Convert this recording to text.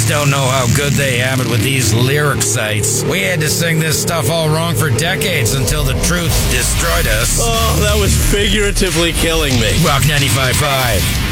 don't know how good they have it with these lyric sites. We had to sing this stuff all wrong for decades until the truth destroyed us. Oh, that was figuratively killing me. Rock 95.5.